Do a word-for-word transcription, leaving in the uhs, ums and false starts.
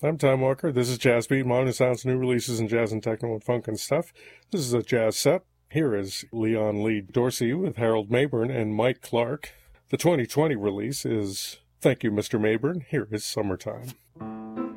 I'm Tom Walker. This is Jazz Beat, modern sounds, new releases in jazz and techno and funk and stuff. This is a jazz set. Here is Leon Lee Dorsey with Harold Mabern and Mike Clark. The twenty twenty release is Thank You, Mister Mabern. Here is Summertime.